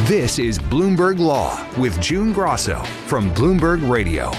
This is Bloomberg Law with June Grosso from Bloomberg Radio.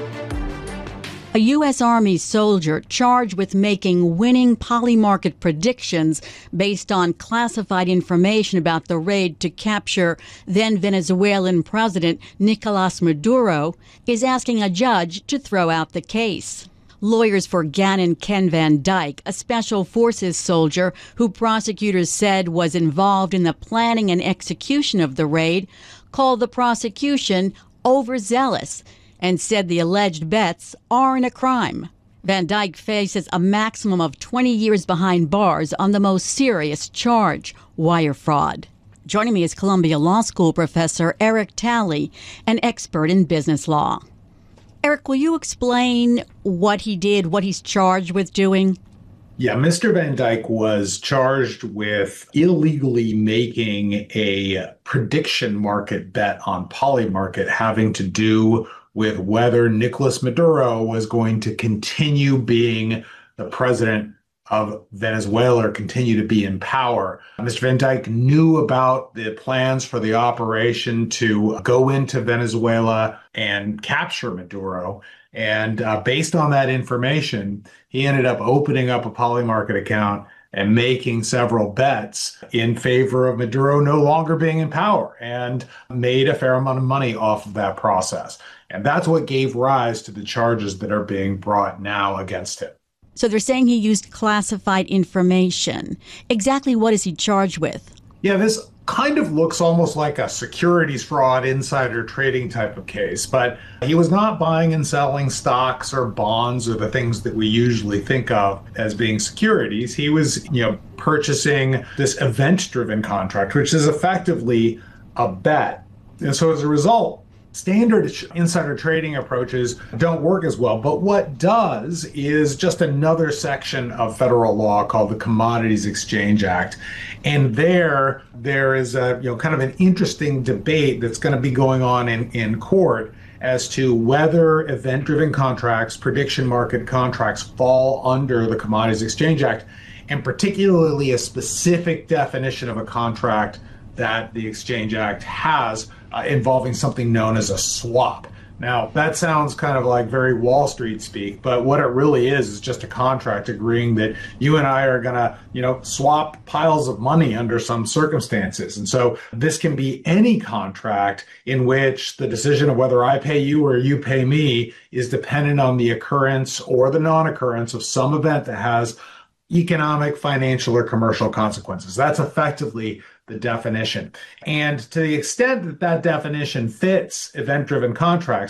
A U.S. Army soldier charged with making winning polymarket predictions based on classified information about the raid to capture then Venezuelan President Nicolas Maduro is asking a judge to throw out the case. Lawyers for Gannon Ken Van Dyke, a special forces soldier who prosecutors said was involved in the planning and execution of the raid, called the prosecution overzealous and said the alleged bets aren't a crime. Van Dyke faces a maximum of 20 years behind bars on the most serious charge, wire fraud. Joining me is Columbia Law School professor Eric Talley, an expert in business law. Eric, will you explain what he did, what he's charged with doing? Yeah, Mr. Van Dyke was charged with illegally making a prediction market bet on Polymarket having to do with whether Nicolas Maduro was going to continue being the president of Venezuela or continue to be in power. Mr. Van Dyke knew about the plans for the operation to go into Venezuela and capture Maduro. And based on that information, he ended up opening up a Polymarket account and making several bets in favor of Maduro no longer being in power, and made a fair amount of money off of that process. And that's what gave rise to the charges that are being brought now against him. So they're saying he used classified information. Exactly what is he charged with? Yeah, this kind of looks almost like a securities fraud, insider trading type of case, but he was not buying and selling stocks or bonds or the things that we usually think of as being securities. He was, purchasing this event-driven contract, which is effectively a bet. And so as a result, standard insider trading approaches don't work as well. But what does is just another section of federal law called the Commodities Exchange Act. And there is a kind of an interesting debate that's going to be going on in court as to whether event-driven contracts, prediction market contracts, fall under the Commodities Exchange Act, and particularly a specific definition of a contract that the Exchange Act has involving something known as a swap. Now, that sounds kind of like very Wall Street speak, but what it really is just a contract agreeing that you and I are going to, swap piles of money under some circumstances. And so this can be any contract in which the decision of whether I pay you or you pay me is dependent on the occurrence or the non-occurrence of some event that has economic, financial, or commercial consequences. That's effectively the definition. And to the extent that that definition fits event-driven contracts,